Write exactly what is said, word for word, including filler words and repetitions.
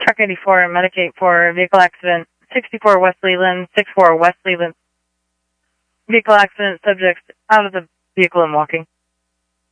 Truck eighty-four, Medicate for vehicle accident, sixty-four West Leland, six four West Leland. Vehicle accident, subjects out of the vehicle and walking.